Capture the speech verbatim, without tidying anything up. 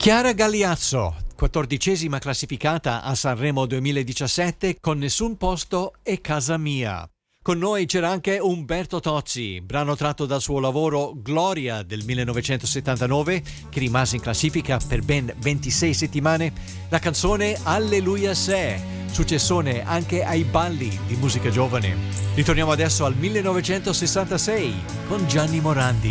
Chiara Gagliazzo, quattordicesima classificata a Sanremo duemiladiciassette con Nessun posto è casa mia. Con noi c'era anche Umberto Tozzi, brano tratto dal suo lavoro Gloria del millenovecentosettantanove, che rimase in classifica per ben ventisei settimane, la canzone Alleluia Se, successone anche ai balli di musica giovane. Ritorniamo adesso al millenovecentosessantasei con Gianni Morandi.